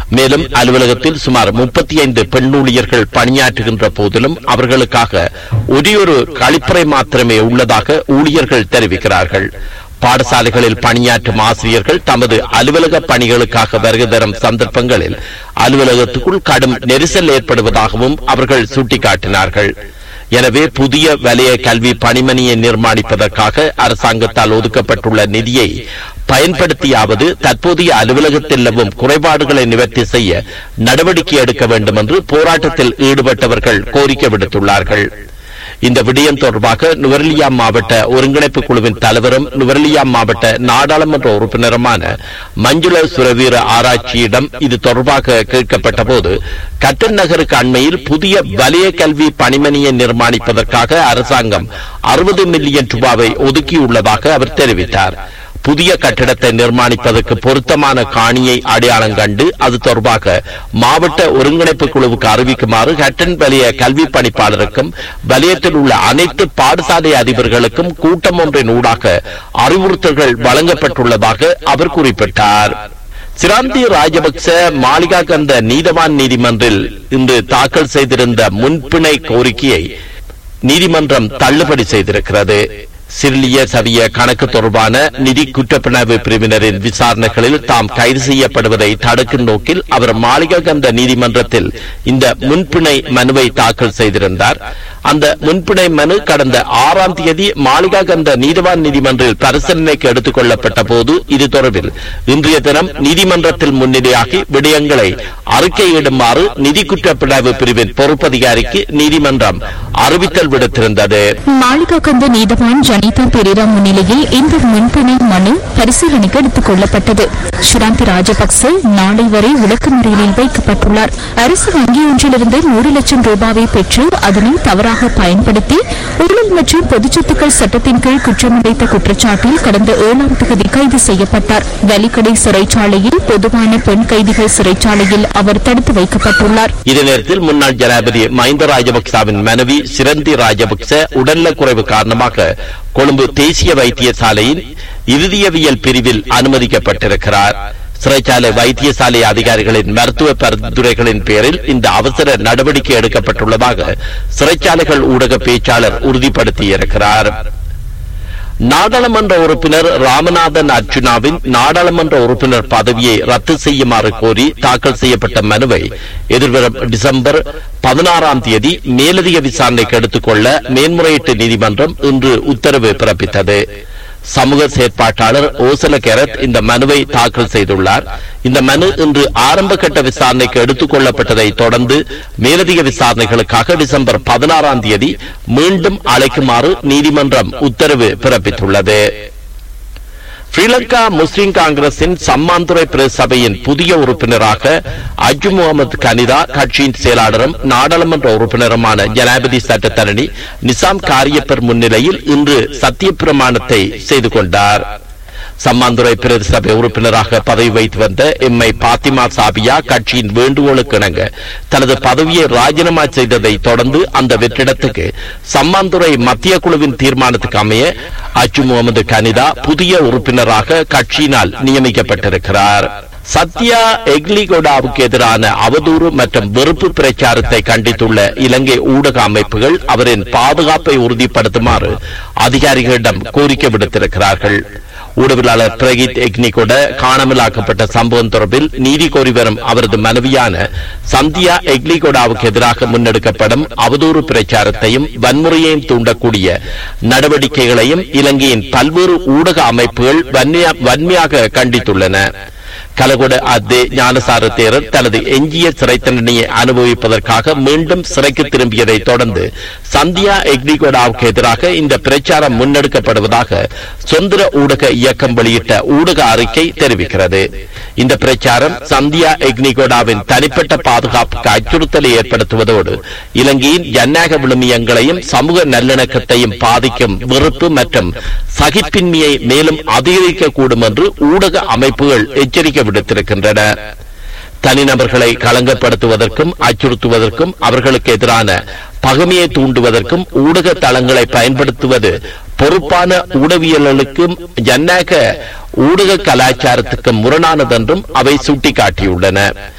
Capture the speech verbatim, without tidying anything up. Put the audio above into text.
மேலும் அலுவலகத்தில் சுமார் முப்பத்தி ஐந்து பெண் ஊழியர்கள் பணியாற்றுகின்ற போதிலும் அவர்களுக்காக ஒரேயொரு கழிப்பறை மாத்திரமே உள்ளதாக ஊழியர்கள் தெரிவிக்கிறார்கள். பாடசாலைகளில் பணியாற்றும் ஆசிரியர்கள் தமது அலுவலக பணிகளுக்காக வருகை தரும் சந்தர்ப்பங்களில் அலுவலகத்துக்குள் கடும் நெரிசல் ஏற்படுவதாகவும் அவர்கள் சுட்டிக்காட்டினார்கள். எனவே புதிய வலய கல்வி பணிமனையை நிர்மாணிப்பதற்காக அரசாங்கத்தால் ஒதுக்கப்பட்டுள்ள நிதியை பயன்படுத்தியாவது தற்போதைய அலுவலகத்தில் நிலவும் குறைபாடுகளை நிவர்த்தி செய்ய நடவடிக்கை எடுக்க வேண்டும் என்று போராட்டத்தில் ஈடுபட்டவர்கள் கோரிக்கை விடுத்துள்ளார்கள். இந்த விடயம் தொடர்பாக நுவரெலியா மாவட்ட ஒருங்கிணைப்பு குழுவின் தலைவரும் நுவரெலியா மாவட்ட நாடாளுமன்ற உறுப்பினருமான மஞ்சுள சுரவீர ஆராய்ச்சியிடம் இது தொடர்பாக கேட்கப்பட்ட போது கட்டன் நகருக்கு அண்மையில் புதிய வலய கல்வி பணிமனையை நிர்மாணிப்பதற்காக அரசாங்கம் அறுபது மில்லியன் ரூபாவை ஒதுக்கியுள்ளதாக அவர் தெரிவித்தார். புதிய கட்டிடத்தை நிர்மாணிப்பதற்கு பொருத்தமான காணியை அடையாளம் கண்டு அது தொடர்பாக மாவட்ட ஒருங்கிணைப்பு குழுவுக்கு அறிவிக்குமாறு கட்டன் வலய கல்வி பணிப்பாளருக்கும் வலயத்தில் உள்ள அனைத்து பாடசாலை அதிபர்களுக்கும் கூட்டம் ஒன்றின் ஊடாக அறிவுறுத்தல்கள் வழங்கப்பட்டுள்ளதாக அவர் குறிப்பிட்டார். சிராந்தி ராஜபக்ச மாளிகா கந்த நீதவான் நீதிமன்றில் இன்று தாக்கல் செய்திருந்த முன்பிணை கோரிக்கையை நீதிமன்றம் தள்ளுபடி செய்திருக்கிறது. சிறிலிய சவிய கணக்கு தொடர்பான நிதி குற்றப்பிணவு பிரிவினரின் விசாரணைகளில் தாம் கைது செய்யப்படுவதை தடுக்கும் நோக்கில் அவர் மாளிகா கந்த நீதிமன்றத்தில் இந்த முன்பிணை மனுவை தாக்கல் செய்திருந்தார். அந்த முன்பிணை மனு கடந்த ஆறாம் தேதி மாளிகா கந்த நீதிவான் நீதிமன்றில் பரிசீலனைக்கு எடுத்துக் கொள்ளப்பட்ட போது இது தொடர்பில் இன்றைய தினம் நீதிமன்றத்தில் முன்னிலையாகி விடயங்களை அறிக்கையிடுமாறு நிதி குற்றப்பிணவு பிரிவின் பொறுப்பதிகாரிக்கு நீதிமன்றம் அறிவித்தல் விடுத்திருந்தது. மாளிகா கந்த நீதிவான் ஜனிதா பெரேரா முன்னிலையில் இந்த முன்பிணை மனு பரிசீலனைக்கு எடுத்துக் கொள்ளப்பட்டது. சிராந்தி ராஜபக்ச நாளை வரை விளக்கமறியலில் வைக்கப்பட்டுள்ளார். அரசு வங்கி ஒன்றிலிருந்து நூறு லட்சம் ரூபாவை பெற்று அதனை தவறாக பயன்படுத்தி ஊழல் மற்றும் பொதுச்சொத்துக்கள் சட்டத்தின் கீழ் குற்றமிழைத்த குற்றச்சாட்டில் கடந்த ஏழாம் தேதி கைது செய்யப்பட்டார். வெலிக்கடை சிறைச்சாலையில் பொதுவான பெண் கைதிகள் சிறைச்சாலையில் அவர் தடுத்து வைக்கப்பட்டுள்ளார். இதே நேரத்தில் முன்னாள் ஜனாதிபதி மஹிந்த ராஜபக்சவின் மனைவி சிரந்தி ராஜபக்ச உடல்நலக் குறைவு காரணமாக கொழும்பு தேசிய வைத்தியசாலையின் இருதயவியல் பிரிவில் அனுமதிக்கப்பட்டிருக்கிறார். சிறைச்சாலை வைத்தியசாலை அதிகாரிகளின் மருத்துவ பரிந்துரைகளின் பேரில் இந்த அவசர நடவடிக்கை எடுக்கப்பட்டுள்ளதாக சிறைச்சாலைகள் ஊடக பேச்சாளர் உறுதிப்படுத்தியிருக்கிறார். நாடாளுமன்ற உறுப்பினர் ராமநாதன் அர்ச்சுனாவின் நாடாளுமன்ற உறுப்பினர் பதவியை ரத்து செய்யுமாறு கோரி தாக்கல் செய்யப்பட்ட மனுவை எதிர்வரும் டிசம்பர் பதினாறாம் தேதி மேலதிக விசாரணைக்கு எடுத்துக் கொள்ள மேன்முறையீட்டு நீதிமன்றம் இன்று உத்தரவு பிறப்பித்தது. சமூக செயற்பாட்டாளர் ஓசல கேரத் இந்த மனுவை தாக்கல் செய்துள்ளார். இந்த மனு இன்று ஆரம்ப கட்ட விசாரணைக்கு எடுத்துக் கொள்ளப்பட்டதை தொடர்ந்து மேலதிக விசாரணைகளுக்காக டிசம்பர் பதினாறாம் தேதி மீண்டும் அழைக்குமாறு நீதிமன்றம் உத்தரவு பிறப்பித்துள்ளது. ஸ்ரீலங்கா முஸ்லிம் காங்கிரசின் சம்மாந்துறை பிரசபையின் புதிய உறுப்பினராக அஜு முகமது கனிதா கட்சியின் செயலாளரும் நாடாளுமன்ற உறுப்பினருமான ஜனாதிபதி சட்டத்தரணி நிசாம் காரியப்பர் முன்னிலையில் இன்று சத்திய பிரமாணத்தை செய்து கொண்டார். சம்மாந்துறை பிரதேசபை உறுப்பினராக பதவி வைத்து வந்த எம் ஐ பாத்திமா சாபியா கட்சியின் வேண்டுகோளுக்கு இணங்க தனது பதவியை ராஜினாமா செய்ததை தொடர்ந்து அந்த வெற்றிடத்துக்கு சம்மாந்துறை மத்திய குழுவின் தீர்மானத்துக்கு அமைய அச்சு முகமது கனிதா புதிய உறுப்பினராக கட்சியினால் நியமிக்கப்பட்டிருக்கிறார். சத்யா எக்லிகோடாவுக்கு எதிரான அவதூறு மற்றும் வெறுப்பு பிரச்சாரத்தை கண்டித்துள்ள இலங்கை ஊடக அமைப்புகள் அவரின் பாதுகாப்பை உறுதிப்படுத்துமாறு அதிகாரிகளிடம் கோரிக்கை விடுத்திருக்கிறார்கள். ஊடகவியலாளர் பிரகித் எக்னிகோட காணாமலாக்கப்பட்ட சம்பவம் தொடர்பில் நீதி கோரி வரும் அவரது மனைவியான சந்தியா எக்லிகோடாவுக்கு எதிராக முன்னெடுக்கப்படும் அவதூறு பிரச்சாரத்தையும் வன்முறையையும் தூண்டக்கூடிய நடவடிக்கைகளையும் இலங்கையின் பல்வேறு ஊடக அமைப்புகள் வன்மையாக கண்டித்துள்ளன. கலகொட அத்தே ஞானசார தேரர் தனது எஞ்சிய சிறை தண்டனையை அனுபவிப்பதற்காக மீண்டும் சிறைக்கு திரும்பியதை தொடர்ந்து சந்தியா எக்னிகோடாவுக்கு எதிராக இந்த பிரச்சாரம் முன்னெடுக்கப்படுவதாக சுதந்திர ஊடக இயக்கம் வெளியிட்ட ஊடக அறிக்கை தெரிவிக்கிறது. இந்த பிரச்சாரம் சந்தியா எக்னிகோடாவின் தனிப்பட்ட பாதுகாப்புக்கு அச்சுறுத்தலை ஏற்படுத்துவதோடு இலங்கையின் ஜனநாயக விழுமியங்களையும் சமூக நல்லிணக்கத்தையும் பாதிக்கும் வெறுப்பு மற்றும் சகிப்பின்மையை மேலும் அதிகரிக்கக்கூடும் என்று ஊடக அமைப்புகள் எச்சரிக்கை விடுத்திருக்கின்றன. தனிநபர்களை களங்கப்படுத்துவதற்கும் அச்சுறுத்துவதற்கும் அவர்களுக்கு எதிரான பகைமையை தூண்டுவதற்கும் ஊடக தளங்களை பயன்படுத்துவது பொறுப்பான ஊடகவியலுக்கும் ஜனநாயக ஊடக கலாச்சாரத்துக்கும் முரணானதென்றும் அவை சுட்டிக்காட்டியுள்ளன.